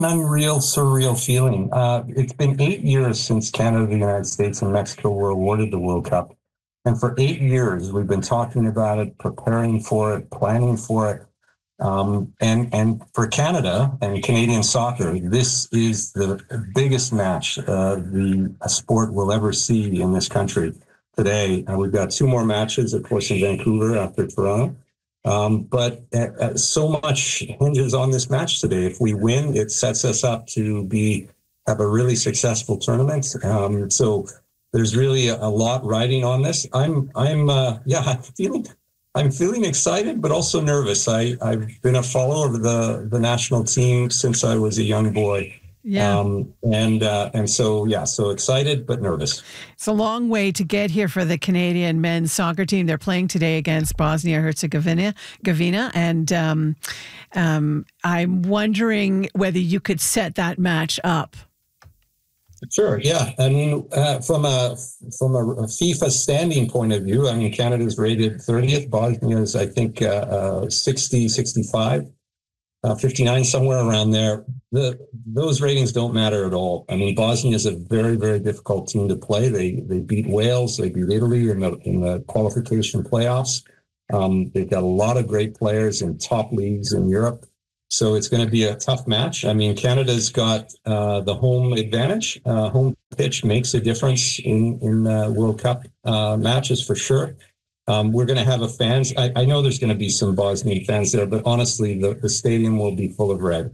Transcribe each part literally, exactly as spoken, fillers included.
Unreal, surreal feeling. Uh, it's been eight years since Canada, the United States, and Mexico were awarded the World Cup. And for eight years, we've been talking about it, preparing for it, planning for it. Um, and, and for Canada and Canadian soccer, this is the biggest match uh, the sport will ever see in this country today. Uh, we've got two more matches, of course, in Vancouver after Toronto. Um, but uh, so much hinges on this match today. If we win, it sets us up to be have a really successful tournament. Um, so there's really a, a lot riding on this. I'm, I'm, uh, yeah, I'm feeling, I'm feeling excited, but also nervous. I, I've been a follower of the the national team since I was a young boy. Yeah. Um, and, uh, and so, yeah, so excited, but nervous. It's a long way to get here for the Canadian men's soccer team. They're playing today against Bosnia-Herzegovina, Govina, and um, um, I'm wondering whether you could set that match up. Sure. Yeah. I mean, uh, from a from a FIFA standing point of view, I mean, Canada's rated thirtieth. Bosnia is, I think, uh, uh, sixty, sixty-five. Uh, fifty-nine, somewhere around there. The those ratings don't matter at all. I mean, Bosnia is a very, very difficult team to play. They they beat Wales, they beat Italy in the in the qualification playoffs. Um, they've got a lot of great players in top leagues in Europe, so it's going to be a tough match. I mean, Canada's got uh, the home advantage. Uh, home pitch makes a difference in in uh, World Cup uh, matches for sure. Um, we're going to have a fans. I, I know there's going to be some Bosnian fans there, but honestly, the, the stadium will be full of red.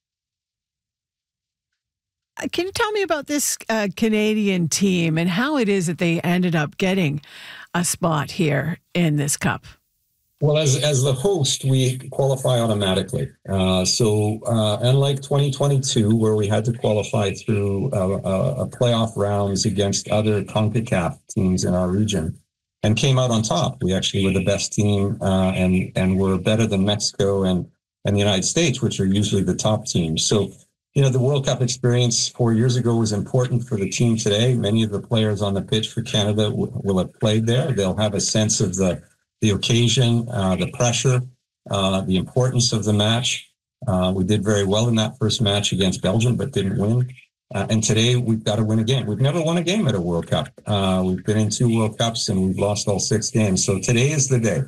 Can you tell me about this uh, Canadian team and how it is that they ended up getting a spot here in this cup? Well, as as the host, we qualify automatically. Uh, so uh, unlike twenty twenty-two, where we had to qualify through uh, uh, playoff rounds against other CONCACAF teams in our region, and came out on top. We actually were the best team, uh, and and we're better than Mexico and and the United States, which are usually the top teams. So, you know, the World Cup experience four years ago was important for the team today. Many of the players on the pitch for Canada w- will have played there. They'll have a sense of the the occasion, uh, the pressure, uh, the importance of the match. Uh, we did very well in that first match against Belgium, but didn't win. Uh, and today we've got to win a game. We've never won a game at a World Cup. Uh, we've been in two World Cups and we've lost all six games. So today is the day.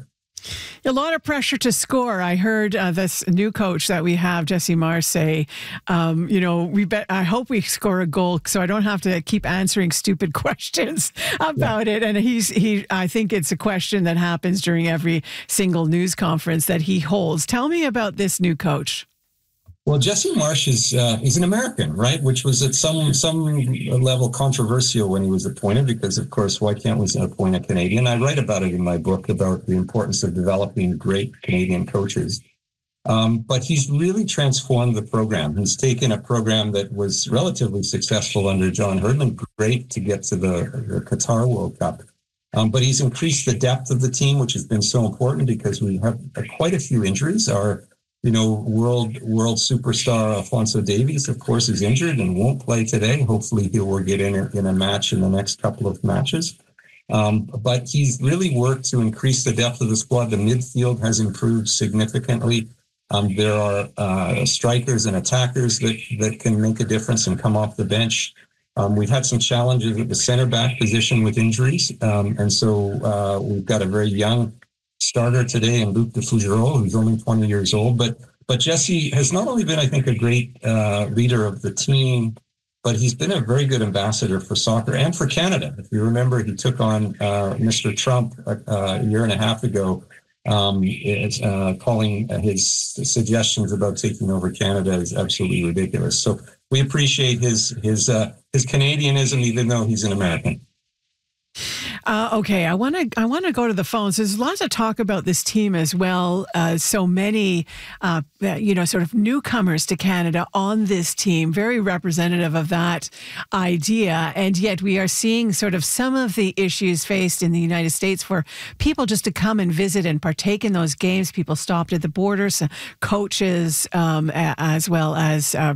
A lot of pressure to score. I heard uh, this new coach that we have, Jesse Marsh, say, um, you know, we bet. I hope we score a goal so I don't have to keep answering stupid questions about yeah. it. And he's he. I think it's a question that happens during every single news conference that he holds. Tell me about this new coach. Well, Jesse Marsh is uh, he's an American, right? Which was at some some level controversial when he was appointed, because of course, why can't we appoint a Canadian? I write about it in my book about the importance of developing great Canadian coaches. Um, but he's really transformed the program. He's taken a program that was relatively successful under John Herdman, great to get to the, the Qatar World Cup. Um, but he's increased the depth of the team, which has been so important because we have uh, quite a few injuries. Our You know, world world superstar Alphonso Davies, of course, is injured and won't play today. Hopefully, he will get in a, in a match in the next couple of matches. Um, but he's really worked to increase the depth of the squad. The midfield has improved significantly. Um, there are uh, strikers and attackers that, that can make a difference and come off the bench. Um, we've had some challenges at the center back position with injuries. Um, and so uh, we've got a very young starter today in Luc de Fougereau, who's only twenty years old. But but Jesse has not only been, I think, a great uh, leader of the team, but he's been a very good ambassador for soccer and for Canada. If you remember, he took on uh, Mister Trump a, a year and a half ago, um, it's, uh, calling his suggestions about taking over Canada is absolutely ridiculous. So we appreciate his his uh, his Canadianism, even though he's an American. Uh, okay, I want to I want to go to the phones. There's lots of talk about this team as well. Uh, so many, uh, you know, sort of newcomers to Canada on this team, very representative of that idea. And yet we are seeing sort of some of the issues faced in the United States for people just to come and visit and partake in those games. People stopped at the borders, coaches, um, as well as uh,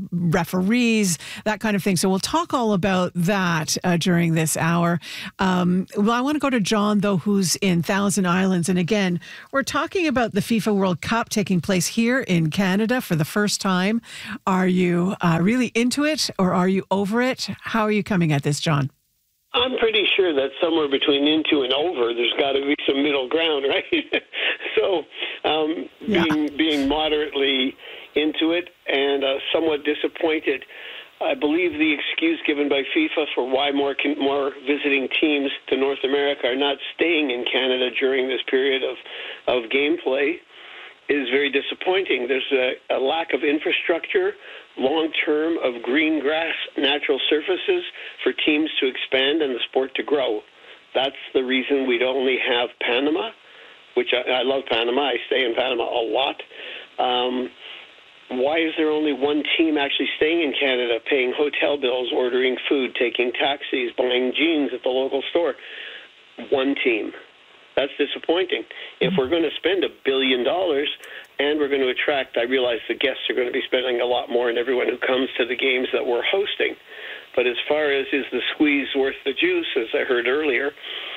referees, that kind of thing. So we'll talk all about that uh, during this hour. Um, we'll I want to go to John, though, who's in Thousand Islands. And again, we're talking about the FIFA World Cup taking place here in Canada for the first time. Are you uh, really into it, or are you over it? How are you coming at this, John? I'm pretty sure that somewhere between into and over, there's got to be some middle ground, right? so um, yeah. being being moderately into it and uh, somewhat disappointed. I believe the excuse given by FIFA for why more more visiting teams to North America are not staying in Canada during this period of, of gameplay is very disappointing. There's a, a lack of infrastructure, long-term, of green grass, natural surfaces for teams to expand and the sport to grow. That's the reason we'd only have Panama, which I, I love Panama. I stay in Panama a lot. Um, Why is there only one team actually staying in Canada, paying hotel bills, ordering food, taking taxis, buying jeans at the local store? One team. That's disappointing. If we're going to spend a billion dollars and we're going to attract, I realize the guests are going to be spending a lot more and everyone who comes to the games that we're hosting. But as far as is the squeeze worth the juice, as I heard earlier,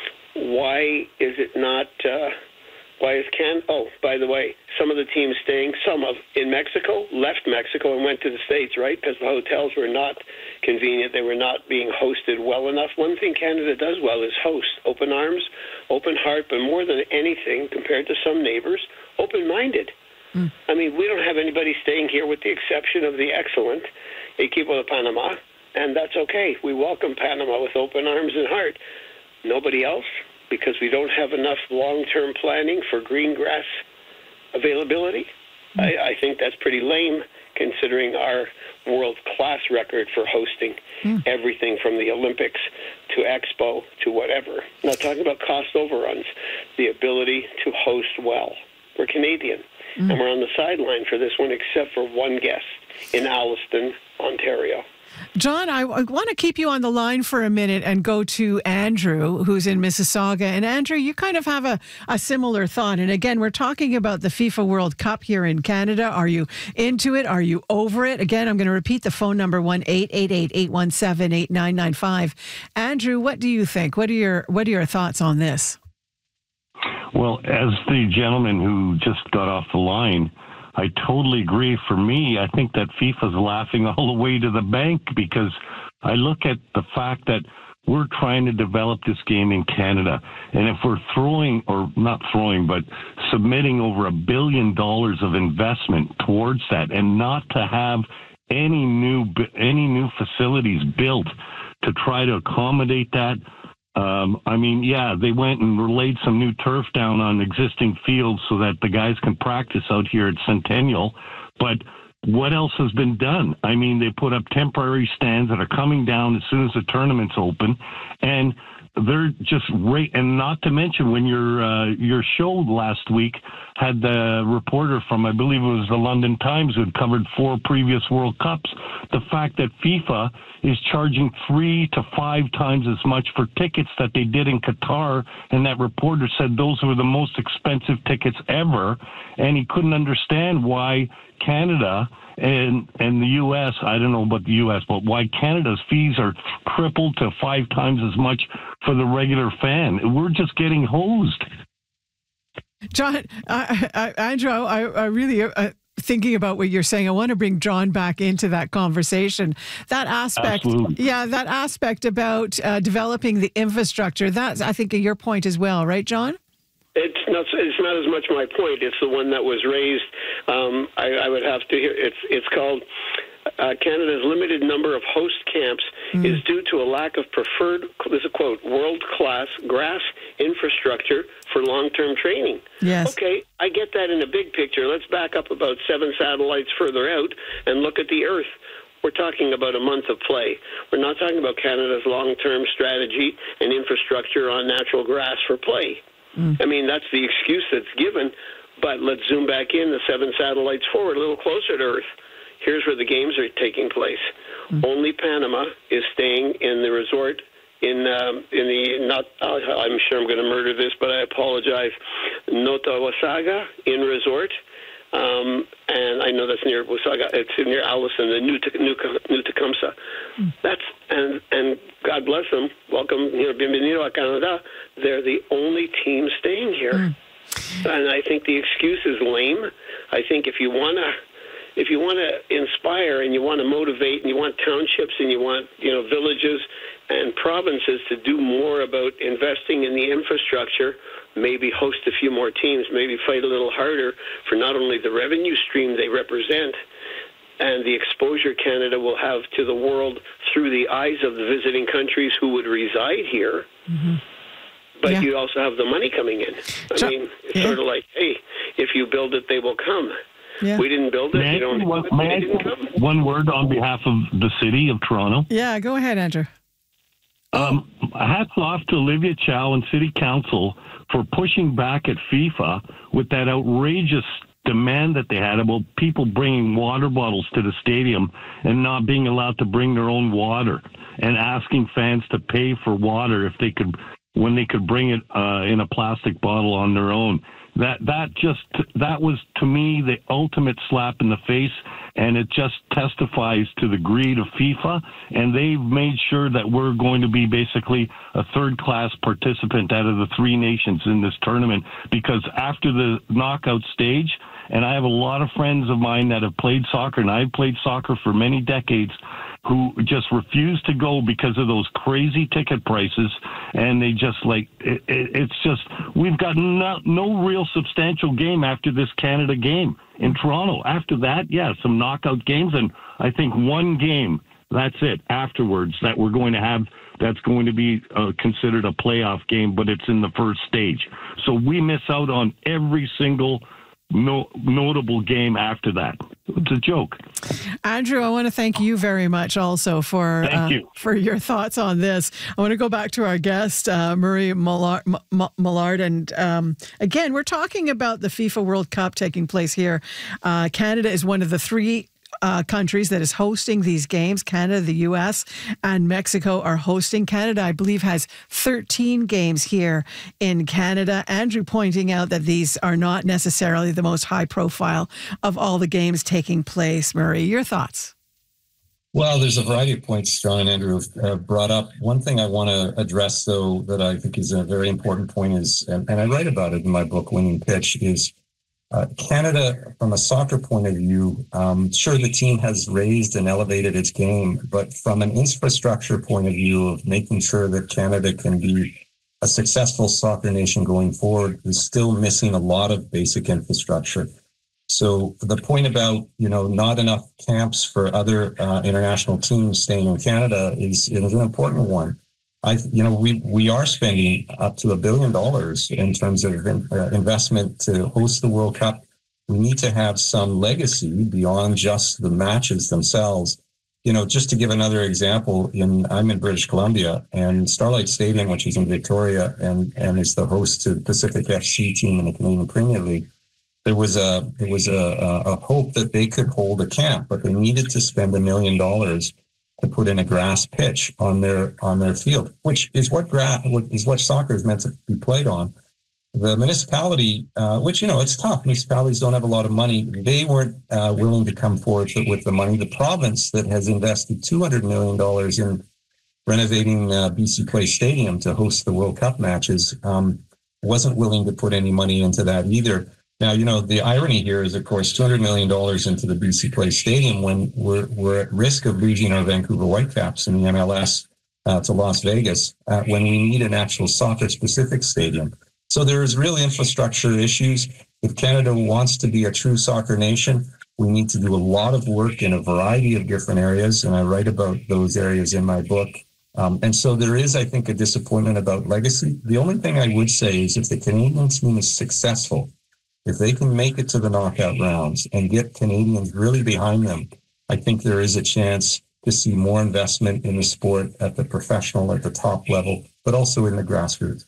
why is it not... Uh, Why is Can? Oh, by the way, some of the teams staying, some of in Mexico, left Mexico and went to the States, right? Because the hotels were not convenient. They were not being hosted well enough. One thing Canada does well is host. Open arms, open heart, but more than anything, compared to some neighbors, open-minded. Mm. I mean, we don't have anybody staying here with the exception of the excellent Equipo de Panama, and that's okay. We welcome Panama with open arms and heart. Nobody else? Because we don't have enough long-term planning for green grass availability. I, I think that's pretty lame, considering our world-class record for hosting mm. everything from the Olympics to Expo to whatever. I'm not talking about cost overruns, the ability to host well. We're Canadian, mm. and we're on the sideline for this one, except for one guest in Alliston, Ontario. John, I, I want to keep you on the line for a minute and go to Andrew, who's in Mississauga. And Andrew, you kind of have a, a similar thought. And again, we're talking about the FIFA World Cup here in Canada. Are you into it? Are you over it? Again, I'm going to repeat the phone number, one eight eight eight, eight one seven, eight nine nine five. Andrew, what do you think? What are your what are your thoughts on this? Well, as the gentleman who just got off the line, I totally agree. For me, I think that FIFA's laughing all the way to the bank, because I look at the fact that we're trying to develop this game in Canada. And if we're throwing, or not throwing, but submitting over a billion dollars of investment towards that, and not to have any new, any new facilities built to try to accommodate that, Um, I mean, yeah, they went and laid some new turf down on existing fields so that the guys can practice out here at Centennial. But what else has been done? I mean, they put up temporary stands that are coming down as soon as the tournament's open, and they're just right. And not to mention, when your uh, your show last week had the reporter from, I believe it was the London Times, who had covered four previous World Cups, the fact that FIFA is charging three to five times as much for tickets that they did in Qatar, and that reporter said those were the most expensive tickets ever, and he couldn't understand why Canada and and the U S, I don't know about the U S, but why Canada's fees are tripled to five times as much for the regular fan. We're just getting hosed. John, I, I, Andrew, I, I really... Uh, thinking about what you're saying, I want to bring John back into that conversation. That aspect, Absolutely. yeah, that aspect about uh, developing the infrastructure, that's, I think, your point as well, right, John? It's not. It's not as much my point. It's the one that was raised. Um, I, I would have to hear. It's. It's called uh, Canada's limited number of host camps mm. is due to a lack of preferred. This is a quote: world-class grass infrastructure for long-term training. Yes. Okay, I get that in a big picture. Let's back up about seven satellites further out and look at the Earth. We're talking about a month of play. We're not talking about Canada's long-term strategy and infrastructure on natural grass for play. Mm. I mean, that's the excuse that's given, but let's zoom back in the seven satellites forward, a little closer to Earth. Here's where the games are taking place. Mm. Only Panama is staying in the resort in um, in the, not, uh, I'm sure I'm going to murder this, but I apologize, Notawasaga Inn Resort. Um, and I know that's near Wasaga. It's near Allison, the new new new Tecumseh. Mm. That's and and God bless them. Welcome, you know, bienvenido a Canada. They're the only team staying here, mm. and I think the excuse is lame. I think if you wanna if you wanna inspire and you want to motivate and you want townships and you want you know villages and provinces to do more about investing in the infrastructure, maybe host a few more teams, maybe fight a little harder for not only the revenue stream they represent and the exposure Canada will have to the world through the eyes of the visiting countries who would reside here, mm-hmm. but yeah. you also have the money coming in. I so, mean, it's yeah. sort of like, hey, if you build it, they will come. Yeah. We didn't build it. May they don't one, it, they didn't come. One word on behalf of the city of Toronto. Yeah, go ahead, Andrew. Um, hats off to Olivia Chow and City Council for pushing back at FIFA with that outrageous demand that they had about people bringing water bottles to the stadium and not being allowed to bring their own water, and asking fans to pay for water if they could, when they could bring it uh, in a plastic bottle on their own. That that just that was to me the ultimate slap in the face, and it just testifies to the greed of FIFA. And they've made sure that we're going to be basically a third-class participant out of the three nations in this tournament, because after the knockout stage, and I have a lot of friends of mine that have played soccer, and I've played soccer for many decades, who just refuse to go because of those crazy ticket prices. And they just like, it, it, it's just, we've got no, no real substantial game after this Canada game in Toronto. After that, yeah, some knockout games. And I think one game, that's it, afterwards, that we're going to have, that's going to be uh, considered a playoff game, but it's in the first stage. So we miss out on every single No, notable game after that. It's a joke. Andrew, I want to thank you very much also for uh, you. for your thoughts on this. I want to go back to our guest, uh, Murray Millard. Millard. And um, again, we're talking about the FIFA World Cup taking place here. Uh, Canada is one of the three Uh, countries that is hosting these games. Canada, the U S, and Mexico are hosting. Canada, I believe, has thirteen games here in Canada. Andrew pointing out that these are not necessarily the most high profile of all the games taking place. Murray, your thoughts? Well, there's a variety of points John and Andrew have uh, brought up. One thing I want to address, though, that I think is a very important point is, and, and I write about it in my book, Winning Pitch, is Uh, Canada, from a soccer point of view, um, sure, the team has raised and elevated its game, but from an infrastructure point of view of making sure that Canada can be a successful soccer nation going forward, is still missing a lot of basic infrastructure. So the point about, you know, not enough camps for other uh, international teams staying in Canada is, is an important one. I, you know, we we are spending up to a billion dollars in terms of uh, investment to host the World Cup. We need to have some legacy beyond just the matches themselves. You know, just to give another example, in I'm in British Columbia, and Starlight Stadium, which is in Victoria, and and is the host to the Pacific F C team in the Canadian Premier League. There was a there was a, a hope that they could hold a camp, but they needed to spend a million dollars to put in a grass pitch on their on their field, which is what grass is what soccer is meant to be played on. The municipality, uh, which, you know, it's tough. Municipalities don't have a lot of money. They weren't uh, willing to come forward with the money. The province that has invested two hundred million dollars in renovating uh, B C Place Stadium to host the World Cup matches um, wasn't willing to put any money into that either. Now, you know, the irony here is, of course, two hundred million dollars into the B C Place Stadium when we're, we're at risk of losing our Vancouver Whitecaps in the M L S uh, to Las Vegas uh, when we need an actual soccer-specific stadium. So there's real infrastructure issues. If Canada wants to be a true soccer nation, we need to do a lot of work in a variety of different areas, and I write about those areas in my book. Um, and so there is, I think, a disappointment about legacy. The only thing I would say is if the Canadian team is successful, if they can make it to the knockout rounds and get Canadians really behind them, I think there is a chance to see more investment in the sport at the professional, at the top level, but also in the grassroots.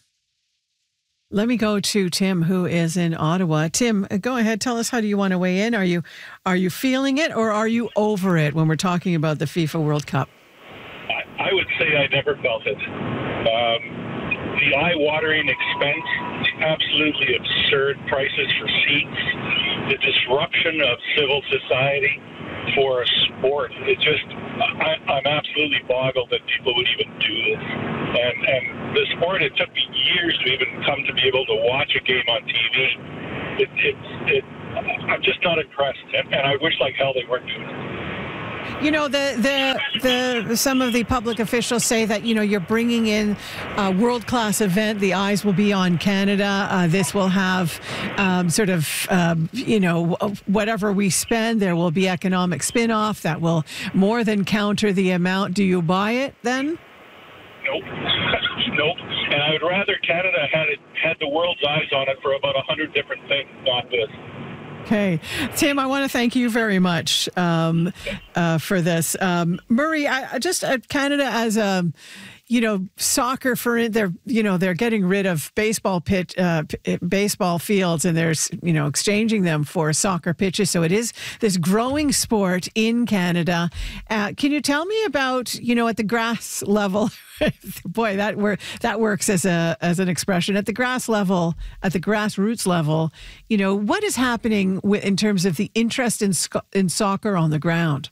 Let me go to Tim, who is in Ottawa. Tim, go ahead. Tell us, how do you want to weigh in? Are you are you feeling it, or are you over it when we're talking about the FIFA World Cup? I, I would say I never felt it. Um, the eye-watering expense, the absolutely absurd prices for seats, the disruption of civil society for a sport. It just, I, I'm absolutely boggled that people would even do this. And, and the sport, it took me years to even come to be able to watch a game on T V. It, it, it, I'm just not impressed, and, and I wish like hell they weren't doing it. You know, the, the the some of the public officials say that, you know, you're bringing in a world-class event. The eyes will be on Canada. Uh, this will have um, sort of, um, you know, whatever we spend, there will be economic spin-off that will more than counter the amount. Do you buy it then? Nope. Nope. And I would rather Canada had it had the world's eyes on it for about a hundred different things, not this. Okay. Tim, I want to thank you very much um, uh, for this. Um, Murray, I, just uh, Canada as a, you know, soccer for it, they're, you know, they're getting rid of baseball pitch, uh, p- baseball fields, and there's, you know, exchanging them for soccer pitches. So it is this growing sport in Canada. Uh, can you tell me about, you know, at the grass level? Boy, that wor- that works as a as an expression at the grass level, at the grassroots level. You know, what is happening with, in terms of the interest in sc- in soccer on the ground?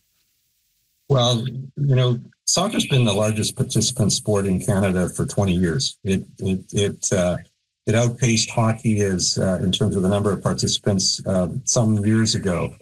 Well, you know, soccer's been the largest participant sport in Canada for twenty years. It it it uh, it outpaced hockey as uh, in terms of the number of participants uh, some years ago.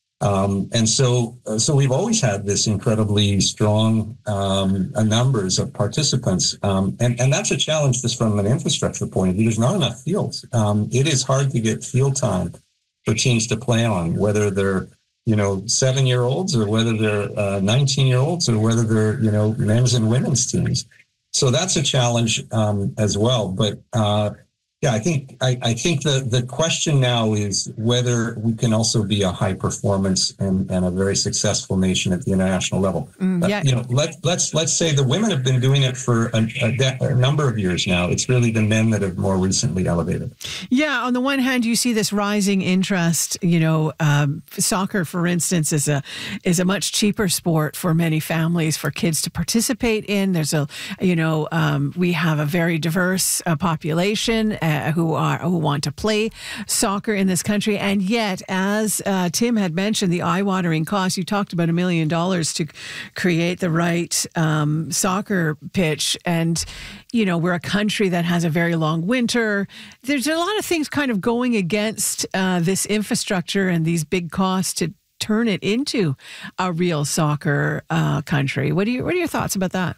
Um, and so, uh, so we've always had this incredibly strong um, uh, numbers of participants, um, and and that's a challenge just from an infrastructure point of view. There's not enough fields. Um, it is hard to get field time for teams to play on, whether they're you know seven-year-olds or whether they're uh, nineteen-year-olds or whether they're you know men's and women's teams. So that's a challenge um, as well. But uh, yeah, I think I, I think the, the question now is whether we can also be a high performance and, and a very successful nation at the international level. Mm, yeah. uh, you know, let let's let's say the women have been doing it for a, a, de- a number of years now. It's really the men that have more recently elevated. Yeah, on the one hand, you see this rising interest. You know, um, soccer, for instance, is a is a much cheaper sport for many families for kids to participate in. There's a you know um, we have a very diverse uh, population. Uh, who are who want to play soccer in this country, and yet, as uh, Tim had mentioned, the eye-watering cost. You talked about a million dollars to create the right um, soccer pitch, and you know we're a country that has a very long winter. There's a lot of things kind of going against uh, this infrastructure and these big costs to turn it into a real soccer uh, country. What do you what are your thoughts about that?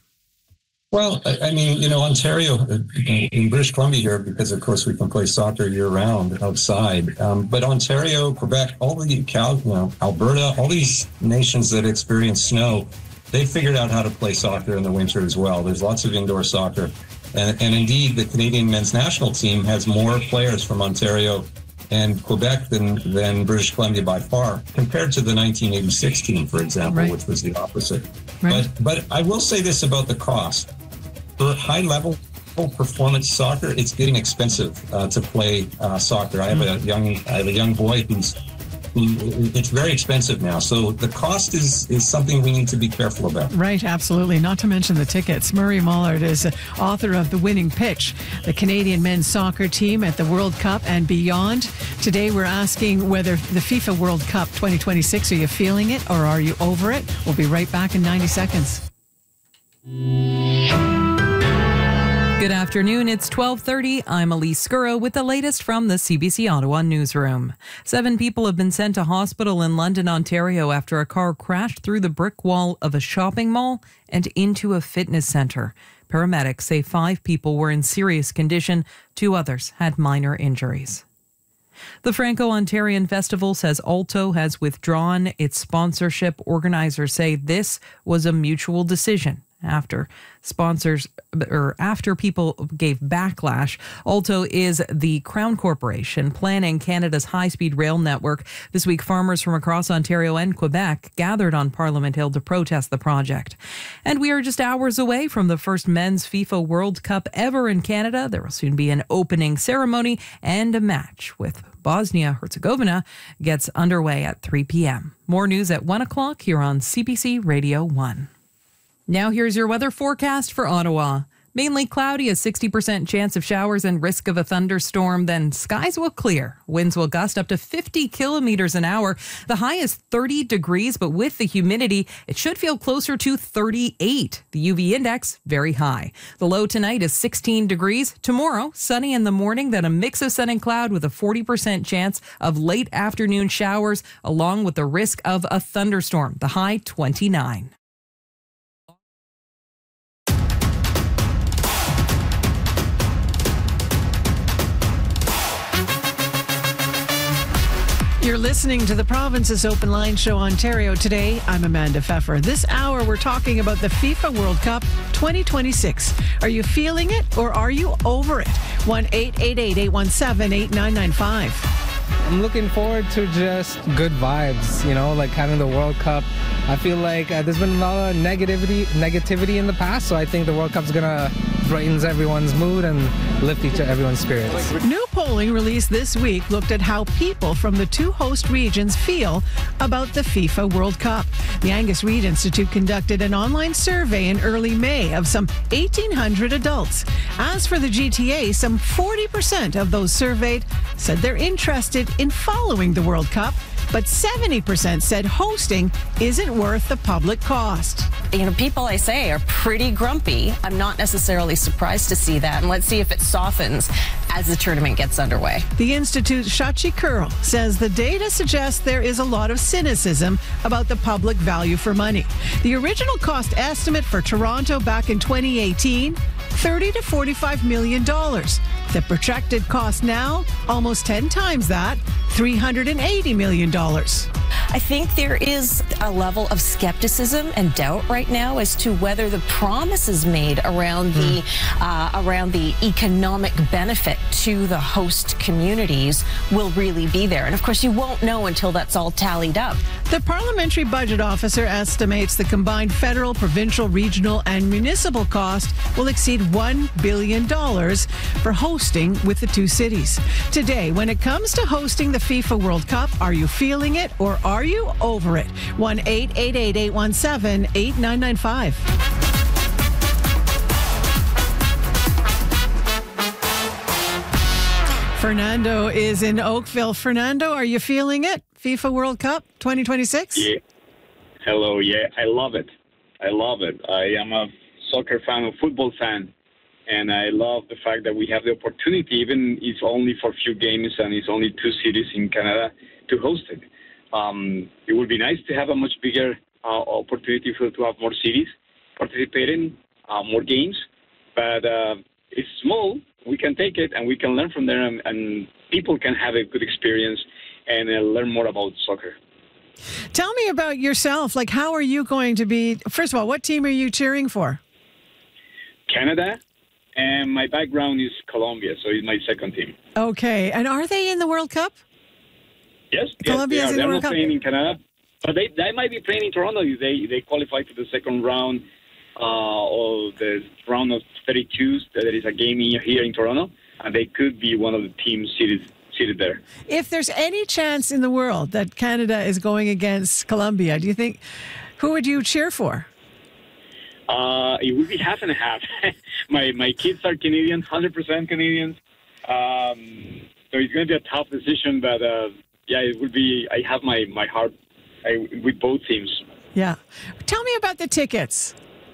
Well, I mean, you know, Ontario, in British Columbia here, because of course we can play soccer year round outside. Um, but Ontario, Quebec, all the Cal, you know, Alberta, all these nations that experience snow, they figured out how to play soccer in the winter as well. There's lots of indoor soccer, and, and indeed, the Canadian men's national team has more players from Ontario and Quebec than than British Columbia by far, compared to the nineteen eighty-six team, for example, right. which was the opposite. Right. But but I will say this about the cost. For high-level performance soccer, it's getting expensive uh, to play uh, soccer. I have a young I have a young boy who's who, it's very expensive now. So the cost is is something we need to be careful about. Right, absolutely. Not to mention the tickets. Murray Mullard is author of The Winning Pitch, the Canadian men's soccer team at the World Cup and beyond. Today we're asking whether the FIFA World Cup twenty twenty-six, are you feeling it or are you over it? We'll be right back in ninety seconds. Good afternoon. It's twelve thirty. I'm Elise Scurro with the latest from the C B C Ottawa newsroom. Seven people have been sent to hospital in London, Ontario after a car crashed through the brick wall of a shopping mall and into a fitness centre. Paramedics say five people were in serious condition. Two others had minor injuries. The Franco-Ontarian Festival says Alto has withdrawn its sponsorship. Organizers say this was a mutual decision. After sponsors or after people gave backlash. Alto is the Crown Corporation planning Canada's high-speed rail network. This week, farmers from across Ontario and Quebec gathered on Parliament Hill to protest the project. And we are just hours away from the first men's FIFA World Cup ever in Canada. There will soon be an opening ceremony and a match with Bosnia-Herzegovina gets underway at three p.m. More news at one o'clock here on C B C Radio one. Now here's your weather forecast for Ottawa. mainly cloudy, a sixty percent chance of showers and risk of a thunderstorm. Then skies will clear. Winds will gust up to fifty kilometers an hour. The high is thirty degrees, but with the humidity, it should feel closer to thirty-eight. The U V index, very high. The low tonight is sixteen degrees. Tomorrow, sunny in the morning, then a mix of sun and cloud with a forty percent chance of late afternoon showers, along with the risk of a thunderstorm. The high, twenty-nine. You're listening to the Province's Open Line Show, Ontario Today. I'm Amanda Pfeffer. This hour, we're talking about the FIFA World Cup twenty twenty-six. Are you feeling it or are you over it? one eight eight eight, eight one seven, eight nine nine five. I'm looking forward to just good vibes, you know, like having the World Cup. I feel like uh, there's been a lot of negativity negativity in the past, so I think the World Cup's going to brighten everyone's mood and lift each everyone's spirits. New polling released this week looked at how people from the two host regions feel about the FIFA World Cup. The Angus Reid Institute conducted an online survey in early May of some eighteen hundred adults. As for the G T A, some forty percent of those surveyed said they're interested in following the World Cup, but seventy percent said hosting isn't worth the public cost. You know, people, I say, are pretty grumpy. I'm not necessarily surprised to see that, and let's see if it softens as the tournament gets underway. The Institute's Shachi Kurl says the data suggests there is a lot of cynicism about the public value for money. The original cost estimate for Toronto back in twenty eighteen, thirty to forty-five million dollars. The projected cost now, almost ten times that, three hundred eighty million dollars. I think there is a level of skepticism and doubt right now as to whether the promises made around the uh, around the economic benefit to the host communities will really be there. And of course, you won't know until that's all tallied up. The Parliamentary Budget Officer estimates the combined federal, provincial, regional, and municipal cost will exceed one billion dollars for hosting with the two cities. Today, when it comes to hosting the FIFA World Cup, are you feeling it or are you over it? one eight eight eight, eight one seven, eight nine nine five. Fernando is in Oakville. Fernando, are you feeling it? FIFA World Cup twenty twenty-six? Yeah. Hello. Yeah, I love it. I love it. I am a soccer fan, a football fan, and I love the fact that we have the opportunity, even if only for a few games and it's only two cities in Canada, to host it. Um, it would be nice to have a much bigger uh, opportunity for to have more cities participating, uh, more games, but uh, it's small. We can take it and we can learn from there, and, and people can have a good experience and uh, learn more about soccer. Tell me about yourself. Like, how are you going to be? First of all, what team are you cheering for? Canada, and my background is Colombia, so it's my second team. Okay, and are they in the World Cup? Yes, Colombia's yes, in they are. the They're World not Cup. playing in Canada, but they, they might be playing in Toronto if they, they qualify to the second round uh, or the round of thirty-two. There is a game here in Toronto, and they could be one of the teams seated seated there. If there's any chance in the world that Canada is going against Colombia, do you think, who would you cheer for? Uh, it would be half and half. my my kids are Canadian, one hundred percent Canadians. Um, so it's going to be a tough decision, but uh, yeah, it would be. I have my my heart I, with both teams. Yeah. Tell me about the tickets.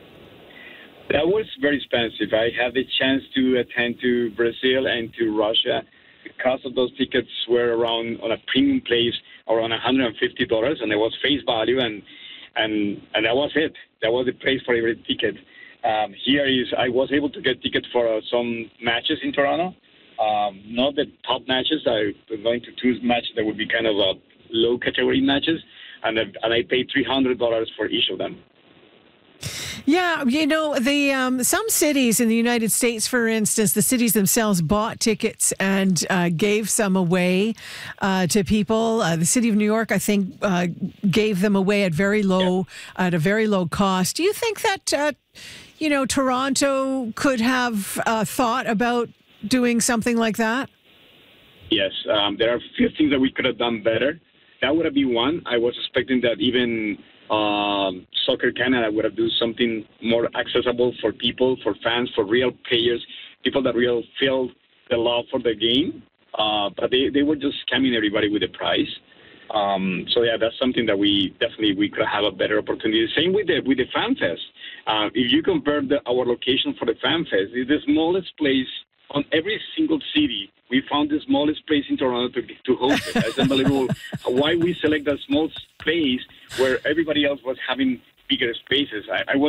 That was very expensive. I had the chance to attend to Brazil and to Russia. The cost of those tickets were around, on a premium place, around one hundred fifty dollars, and it was face value, and and and that was it. That was the price for every ticket. Um, here is, I was able to get tickets for uh, some matches in Toronto. Um, not the top matches. I was going to choose matches that would be kind of uh, low category matches, and uh, and I paid three hundred dollars for each of them. Yeah, you know, the um, some cities in the United States, for instance, the cities themselves bought tickets and uh, gave some away uh, to people. Uh, the city of New York, I think, uh, gave them away at very low yeah. at a very low cost. Do you think that uh, you know Toronto could have uh, thought about doing something like that? Yes, um, there are a few things that we could have done better. That would have been one. I was expecting that even Um, Soccer Canada would have do something more accessible for people, for fans, for real players, people that really feel the love for the game. Uh, but they, they were just scamming everybody with the price. Um, so yeah, that's something that we definitely we could have a better opportunity. Same with the with the Fan Fest. Uh, if you compare the, our location for the Fan Fest, it's the smallest place on every single city. We found the smallest place in Toronto to, to host it. It's unbelievable why we select that small place where everybody else was having bigger spaces. I, I was